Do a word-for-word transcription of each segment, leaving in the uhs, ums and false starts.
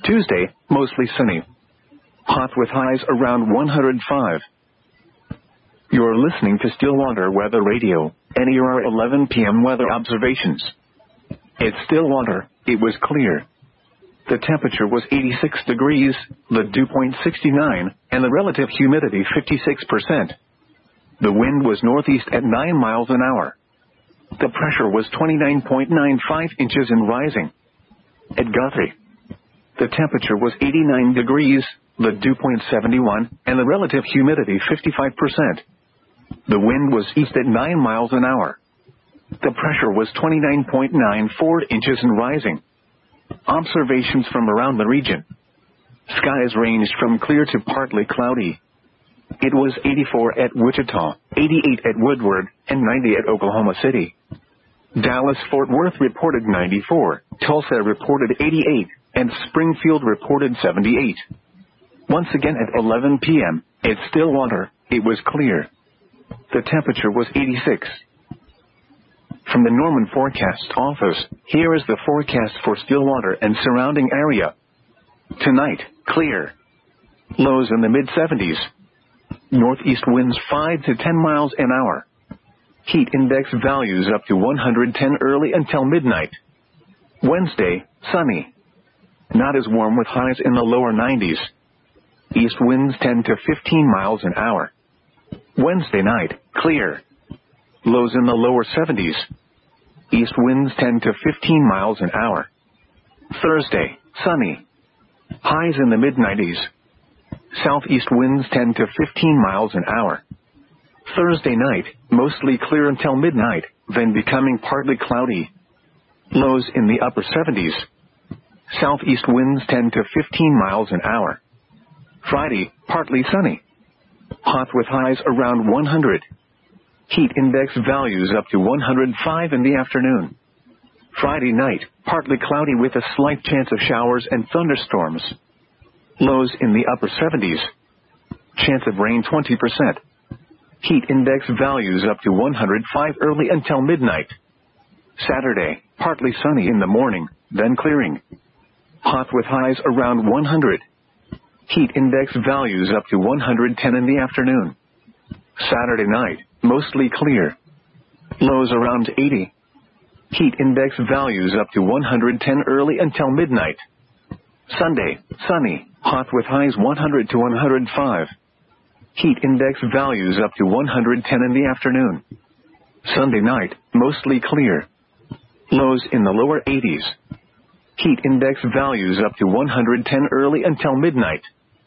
Tuesday, mostly sunny. Hot with highs around one hundred five. You're listening to Stillwater Weather Radio, N E R eleven p m weather observations. It's Stillwater. It was clear. The temperature was eighty-six degrees, the dew point sixty-nine, and the relative humidity fifty-six percent. The wind was northeast at nine miles an hour. The pressure was twenty-nine point nine five inches and rising. At Guthrie, the temperature was eighty-nine degrees, the dew point seventy-one, and the relative humidity fifty-five percent. The wind was east at nine miles an hour. The pressure was twenty-nine point nine four inches and rising. Observations from around the region. Skies ranged from clear to partly cloudy. It was eighty-four at Wichita, eighty-eight at Woodward, and ninety at Oklahoma City. Dallas-Fort Worth reported ninety-four, Tulsa reported eighty-eight, and Springfield reported seventy-eight. Once again at eleven p m, at Stillwater, it was clear. The temperature was eighty-six. From the Norman Forecast Office, here is the forecast for Stillwater and surrounding area. Tonight, clear. Lows in the mid seventies. Northeast winds five to ten miles an hour. Heat index values up to one hundred ten early until midnight. Wednesday, sunny. Not as warm with highs in the lower nineties. East winds ten to fifteen miles an hour. Wednesday night, clear. Lows in the lower seventies. East winds ten to fifteen miles an hour. Thursday, sunny. Highs in the mid nineties. Southeast winds ten to fifteen miles an hour. Thursday night, mostly clear until midnight, then becoming partly cloudy. Lows in the upper seventies. Southeast winds ten to fifteen miles an hour. Friday, partly sunny. Hot with highs around one hundred. Heat index values up to one hundred five in the afternoon. Friday night, partly cloudy with a slight chance of showers and thunderstorms. Lows in the upper seventies. Chance of rain twenty percent. Heat index values up to one hundred five early until midnight. Saturday, partly sunny in the morning, then clearing. Hot with highs around one hundred. Heat index values up to one hundred ten in the afternoon. Saturday night, mostly clear. Lows around eighty. Heat index values up to one hundred ten early until midnight. Sunday, sunny, hot with highs one hundred to one hundred five. Heat index values up to one hundred ten in the afternoon. Sunday night, mostly clear. Lows in the lower eighties. Heat index values up to one hundred ten early until midnight.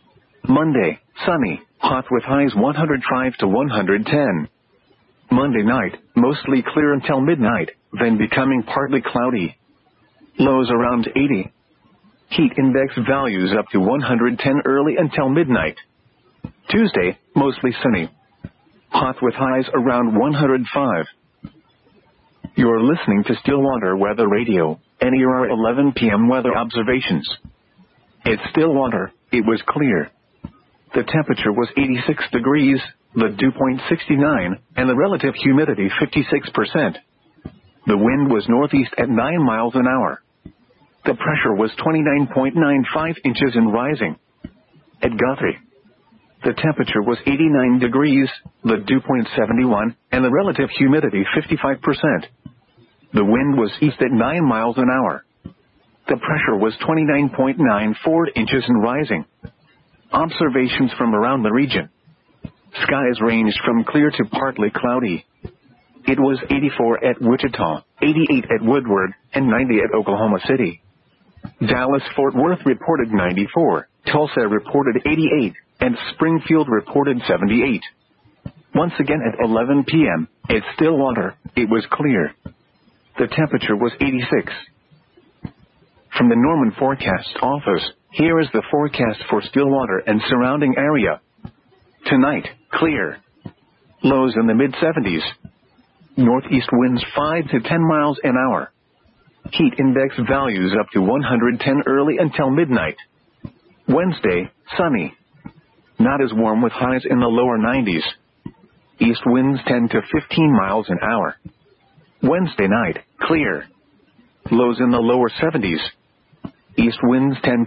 Monday, sunny, hot with highs one hundred five to one hundred ten. Monday night, mostly clear until midnight, then becoming partly cloudy. Lows around eighty. Heat index values up to one hundred ten early until midnight. Tuesday, mostly sunny. Hot with highs around one hundred five. You're listening to Stillwater Weather Radio, N E R eleven p m weather observations. It's Stillwater. It was clear. The temperature was eighty-six degrees, the dew point sixty-nine, and the relative humidity fifty-six percent. The wind was northeast at nine miles an hour. The pressure was twenty-nine point nine five inches and rising. At Guthrie, the temperature was eighty-nine degrees, the dew point seventy-one, and the relative humidity fifty-five percent. The wind was east at nine miles an hour. The pressure was twenty-nine point nine four inches and rising. Observations from around the region. Skies ranged from clear to partly cloudy. It was eighty-four at Wichita, eighty-eight at Woodward, and ninety at Oklahoma City. Dallas-Fort Worth reported ninety-four, Tulsa reported eighty-eight, and Springfield reported seventy-eight. Once again at eleven p m, at Stillwater, it was clear. The temperature was eighty-six. From the Norman Forecast Office, here is the forecast for Stillwater and surrounding area. Tonight, clear. Lows in the mid seventies. Northeast winds five to ten miles an hour. Heat index values up to one hundred ten early until midnight. Wednesday, sunny. Not as warm with highs in the lower nineties. East winds ten to fifteen miles an hour. Wednesday night, clear. Lows in the lower seventies. East winds ten